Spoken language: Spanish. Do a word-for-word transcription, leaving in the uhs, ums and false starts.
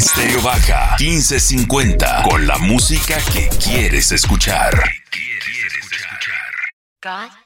Estéreo Baja quince cincuenta, con la música que quieres escuchar. God